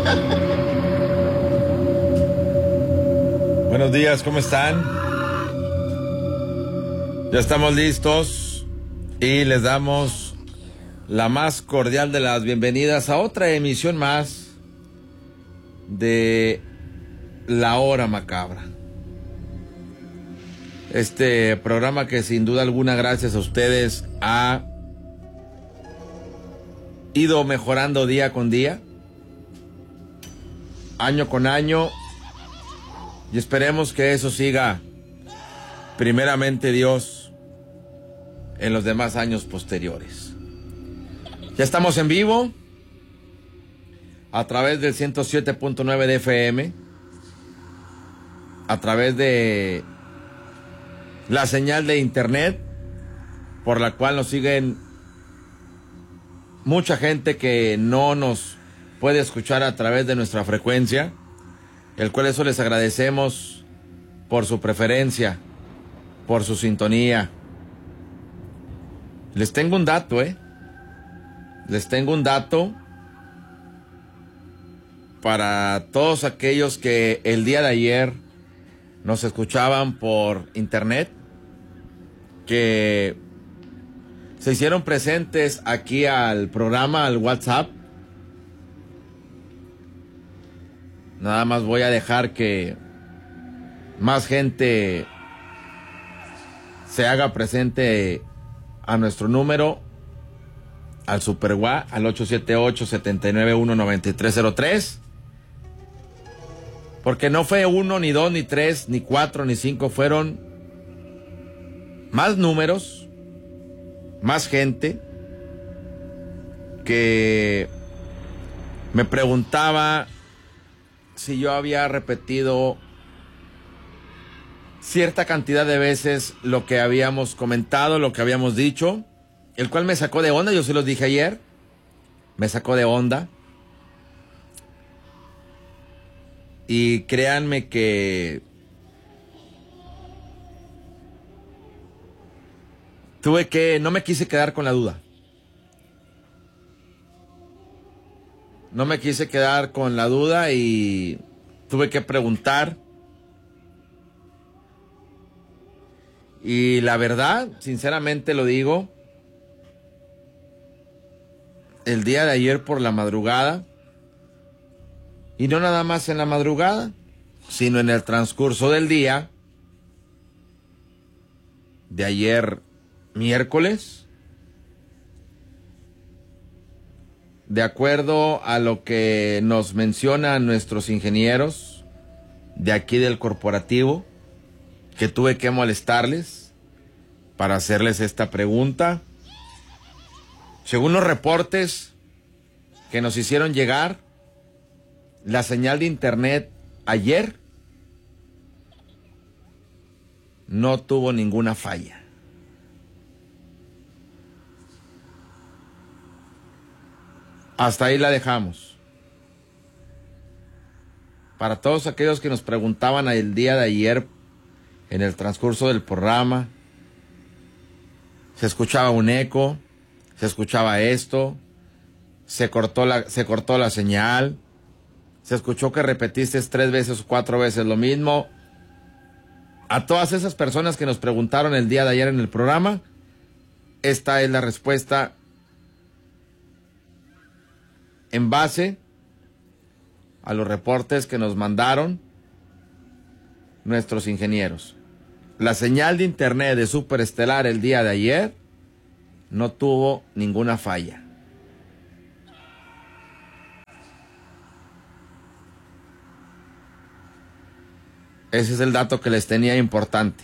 Buenos días, ¿cómo están? Ya estamos listos y les damos la más cordial de las bienvenidas a otra emisión más de La Hora Macabra. Este programa que sin duda alguna, gracias a ustedes, ha ido mejorando día con día, año con año, y esperemos que eso siga, primeramente Dios, en los demás años posteriores. Ya estamos en vivo a través del 107.9 de FM, a través de la señal de internet, por la cual nos siguen mucha gente que no nos puede escuchar a través de nuestra frecuencia, el cual eso les agradecemos por su preferencia, por su sintonía. Les tengo un dato, Les tengo un dato para todos aquellos que el día de ayer nos escuchaban por internet, que se hicieron presentes aquí al programa, al WhatsApp. Nada más voy a dejar que más gente se haga presente a nuestro número, al Superguá, al 878-791-9303. Porque no fue 1, ni 2, ni 3, ni 4, ni 5, fueron más números, más gente que me preguntaba si yo había repetido cierta cantidad de veces lo que habíamos comentado, lo que habíamos dicho, el cual me sacó de onda. Yo se los dije ayer, me sacó de onda. Y créanme que no me quise quedar con la duda. No me quise quedar con la duda y tuve que preguntar. Y la verdad, sinceramente lo digo, el día de ayer por la madrugada, y no nada más en la madrugada, sino en el transcurso del día, de ayer miércoles, de acuerdo a lo que nos mencionan nuestros ingenieros de aquí del corporativo, que tuve que molestarles para hacerles esta pregunta. Según los reportes que nos hicieron llegar, la señal de internet ayer no tuvo ninguna falla. Hasta ahí la dejamos. Para todos aquellos que nos preguntaban el día de ayer en el transcurso del programa, se escuchaba un eco, se escuchaba esto, se cortó la señal, se escuchó que repetiste 3 veces o 4 veces lo mismo. A todas esas personas que nos preguntaron el día de ayer en el programa, esta es la respuesta en base a los reportes que nos mandaron nuestros ingenieros. La señal de internet de Superestelar el día de ayer no tuvo ninguna falla. Ese es el dato que les tenía importante.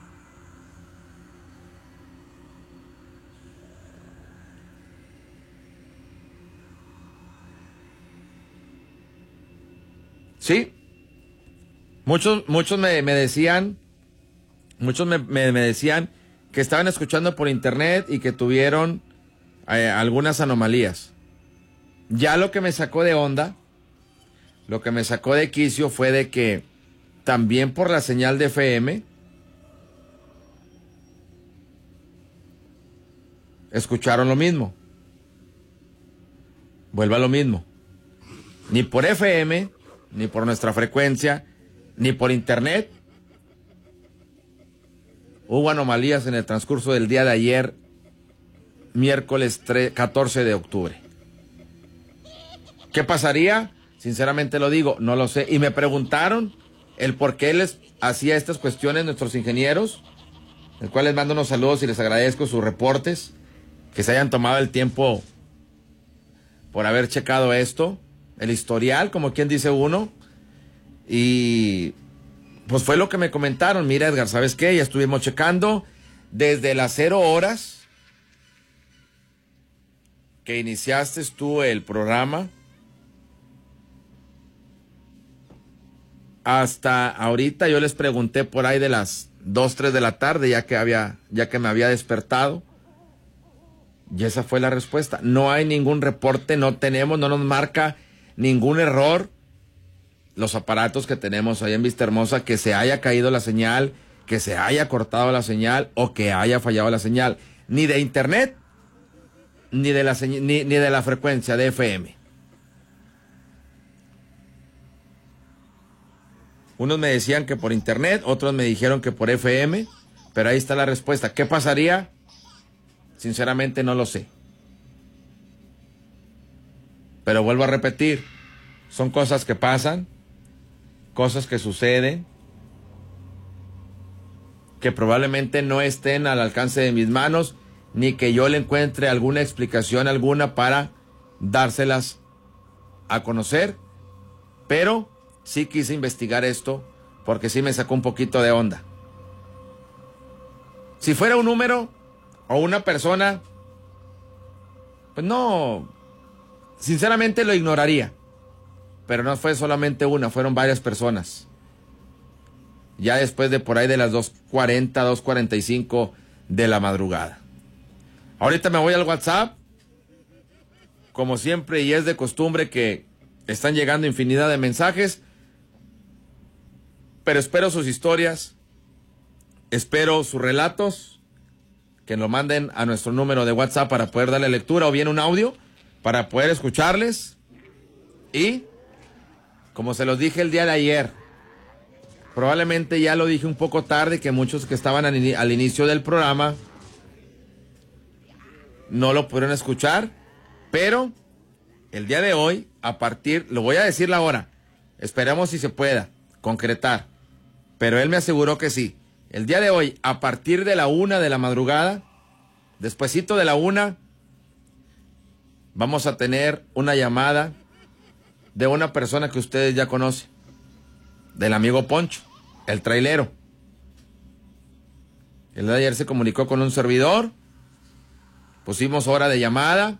Sí, muchos me decían, me decían que estaban escuchando por internet y que tuvieron algunas anomalías. Ya lo que me sacó de onda, lo que me sacó de quicio fue de que también por la señal de FM escucharon lo mismo. Vuelva a lo mismo. ni por FM, ni por nuestra frecuencia, ni por internet. Hubo anomalías en el transcurso del día de ayer, miércoles 14 de octubre. ¿Qué pasaría? Sinceramente lo digo, no lo sé. Y me preguntaron el por qué les hacía estas cuestiones nuestros ingenieros, el cual les mando unos saludos y les agradezco sus reportes, que se hayan tomado el tiempo por haber checado esto, el historial, como quien dice uno. Y pues fue lo que me comentaron. Mira, Edgar, ¿sabes qué? Ya estuvimos checando desde las 0 horas que iniciaste tú el programa hasta ahorita. Yo les pregunté por ahí de las 2, 3 de la tarde, ya que me había despertado. Y esa fue la respuesta. No hay ningún reporte, no nos marca ningún error. Los aparatos que tenemos ahí en Vistahermosa, que se haya caído la señal, que se haya cortado la señal o que haya fallado la señal, ni de internet, ni de la frecuencia de FM. Unos me decían que por internet, otros me dijeron que por FM, pero ahí está la respuesta. ¿Qué pasaría? Sinceramente no lo sé. Pero vuelvo a repetir, son cosas que pasan, cosas que suceden, que probablemente no estén al alcance de mis manos, ni que yo le encuentre alguna explicación alguna para dárselas a conocer, pero sí quise investigar esto porque sí me sacó un poquito de onda. Si fuera un número o una persona, pues no, sinceramente lo ignoraría. Pero no fue solamente una, fueron varias personas. Ya después de por ahí de las 2:40, 2:45 de la madrugada. Ahorita me voy al WhatsApp. Como siempre, y es de costumbre que están llegando infinidad de mensajes. Pero espero sus historias, espero sus relatos, que lo manden a nuestro número de WhatsApp para poder darle lectura, o bien un audio para poder escucharles. Y, como se los dije el día de ayer, probablemente ya lo dije un poco tarde, que muchos que estaban al inicio del programa no lo pudieron escuchar, pero el día de hoy, lo voy a decir la hora, esperemos si se pueda concretar, pero él me aseguró que sí. El día de hoy, a partir de la 1 de la madrugada, despuesito de la 1, vamos a tener una llamada de una persona que ustedes ya conocen, del amigo Poncho, el trailero. El día de ayer se comunicó con un servidor, pusimos hora de llamada.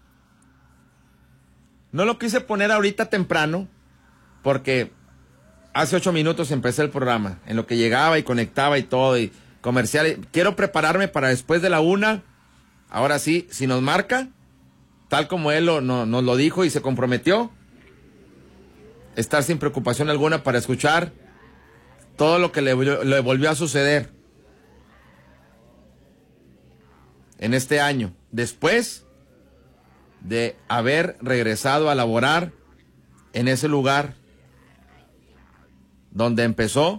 No lo quise poner ahorita temprano, porque hace 8 minutos empecé el programa, en lo que llegaba y conectaba y todo, y comercial. Quiero prepararme para después de la 1, ahora sí, si nos marca, tal como él nos lo dijo y se comprometió, estar sin preocupación alguna para escuchar todo lo que le volvió a suceder en este año, después de haber regresado a laborar en ese lugar donde empezó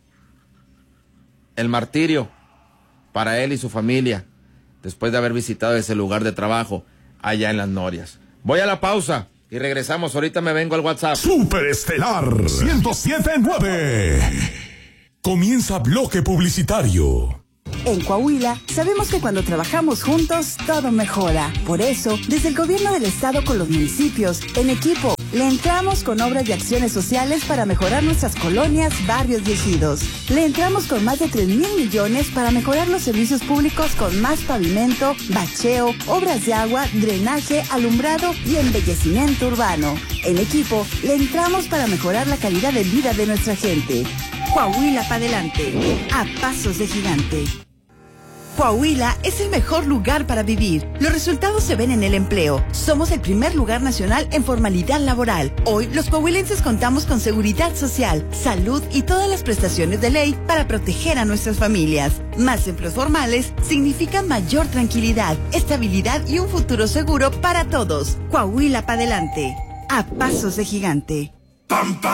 el martirio para él y su familia, después de haber visitado ese lugar de trabajo allá en Las Norias. Voy a la pausa y regresamos. Ahorita me vengo al WhatsApp. Superestelar 107.9. Comienza bloque publicitario. En Coahuila, sabemos que cuando trabajamos juntos, todo mejora. Por eso, desde el gobierno del estado con los municipios, en equipo, le entramos con obras y acciones sociales para mejorar nuestras colonias, barrios y ejidos. Le entramos con más de 3,000 millones para mejorar los servicios públicos con más pavimento, bacheo, obras de agua, drenaje, alumbrado y embellecimiento urbano. En equipo, le entramos para mejorar la calidad de vida de nuestra gente. Coahuila para adelante, a pasos de gigante. Coahuila es el mejor lugar para vivir. Los resultados se ven en el empleo. Somos el primer lugar nacional en formalidad laboral. Hoy, los coahuilenses contamos con seguridad social, salud y todas las prestaciones de ley para proteger a nuestras familias. Más empleos formales significan mayor tranquilidad, estabilidad y un futuro seguro para todos. Coahuila para adelante. a pasos de gigante.